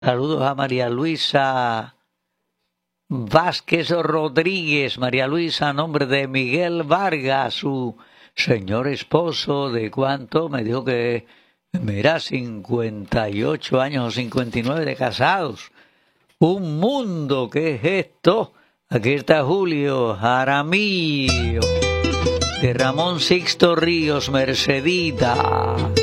Saludos a María Luisa Vázquez Rodríguez. María Luisa, a nombre de Miguel Vargas, su señor esposo, ¿de cuánto? Me dijo que, mira, 58 años o 59 de casados. Un mundo, ¿qué es esto? Aquí está Julio Jaramillo, de Ramón Sixto Ríos, Mercedita.